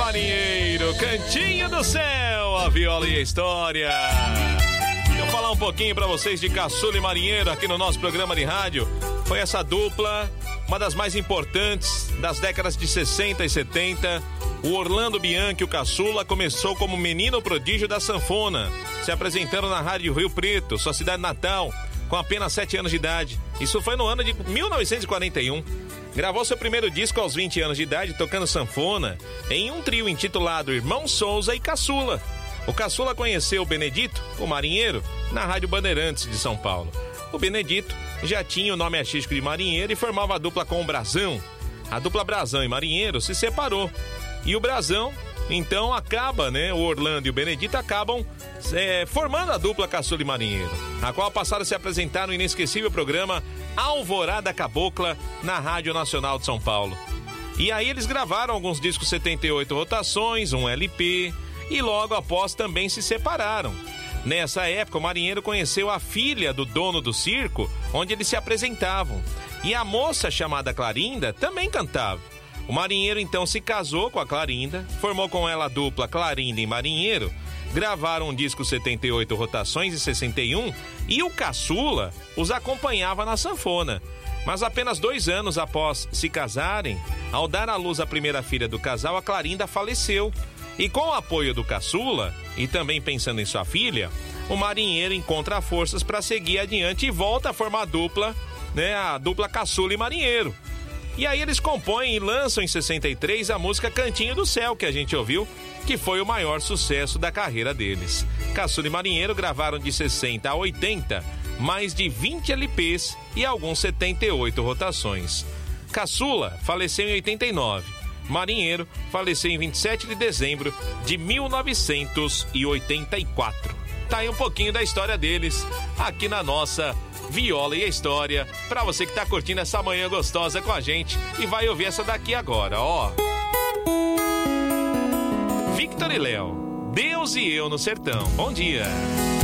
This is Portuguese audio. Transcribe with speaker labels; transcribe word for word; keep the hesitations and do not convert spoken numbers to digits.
Speaker 1: Marinheiro, Cantinho do Céu, a viola e a história. Vou falar um pouquinho pra vocês de Caçula e Marinheiro aqui no nosso programa de rádio. Foi essa dupla, uma das mais importantes das décadas de sessenta e setenta. O Orlando Bianchi, o Caçula, começou como menino prodígio da sanfona, se apresentando na Rádio Rio Preto, sua cidade natal, com apenas sete anos de idade. Isso foi no ano de mil novecentos e quarenta e um. Gravou seu primeiro disco aos vinte anos de idade, tocando sanfona, em um trio intitulado Irmão Souza e Caçula. O Caçula conheceu o Benedito, o marinheiro, na Rádio Bandeirantes de São Paulo. O Benedito já tinha o nome artístico de Marinheiro e formava a dupla com o Brazão. A dupla Brazão e Marinheiro se separou. E o Brazão, então, acaba, né? O Orlando e o Benedito acabam é, formando a dupla Caçula e Marinheiro, a qual passaram a se apresentar no inesquecível programa Alvorada Cabocla, na Rádio Nacional de São Paulo. E aí eles gravaram alguns discos setenta e oito rotações, um L P, e logo após também se separaram. Nessa época, o Marinheiro conheceu a filha do dono do circo, onde eles se apresentavam. E a moça chamada Clarinda também cantava. O Marinheiro então se casou com a Clarinda, formou com ela a dupla Clarinda e Marinheiro, gravaram um disco setenta e oito rotações em sessenta e um, e o Caçula os acompanhava na sanfona. Mas apenas dois anos após se casarem, ao dar à luz a primeira filha do casal, a Clarinda faleceu. E com o apoio do Caçula, e também pensando em sua filha, o Marinheiro encontra forças para seguir adiante e volta a formar a dupla, né, a dupla Caçula e Marinheiro. E aí eles compõem e lançam em sessenta e três a música Cantinho do Céu, que a gente ouviu, que foi o maior sucesso da carreira deles. Caçula e Marinheiro gravaram de sessenta a oitenta mais de vinte L Ps e alguns setenta e oito rotações. Caçula faleceu em oitenta e nove. Marinheiro faleceu em vinte e sete de dezembro de mil novecentos e oitenta e quatro. Tá aí um pouquinho da história deles aqui na nossa Viola e a História, pra você que tá curtindo essa manhã gostosa com a gente e vai ouvir essa daqui agora, ó. Victor e Léo, Deus e Eu no Sertão. Bom dia.